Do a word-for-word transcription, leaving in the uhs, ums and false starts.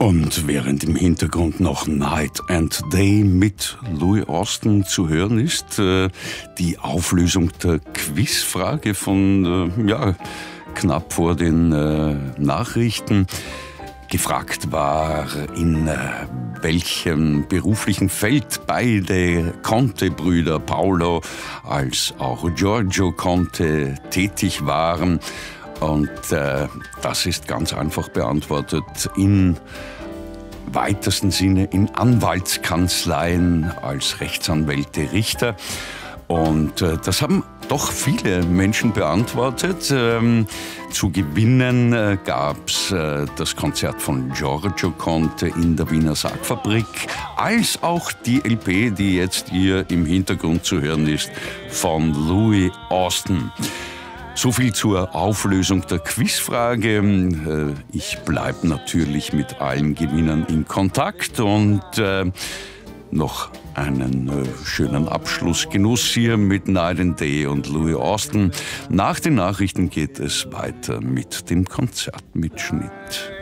Und während im Hintergrund noch Night and Day mit Louis Austin zu hören ist, äh, die Auflösung der Quizfrage von äh, ja, knapp vor den äh, Nachrichten. Gefragt war, in äh, welchem beruflichen Feld beide Conte-Brüder Paolo als auch Giorgio Conte tätig waren. Und äh, das ist ganz einfach beantwortet. In weitesten Sinne in Anwaltskanzleien als Rechtsanwälte, Richter. Und äh, das haben doch viele Menschen beantwortet. Ähm, zu gewinnen äh, gab es äh, das Konzert von Giorgio Conte in der Wiener Sargfabrik, als auch die L P, die jetzt hier im Hintergrund zu hören ist, von Louis Austin. So viel zur Auflösung der Quizfrage. Ich bleibe natürlich mit allen Gewinnern in Kontakt und äh, noch einen äh, schönen Abschlussgenuss hier mit Night and Day und Louis Austin. Nach den Nachrichten geht es weiter mit dem Konzertmitschnitt.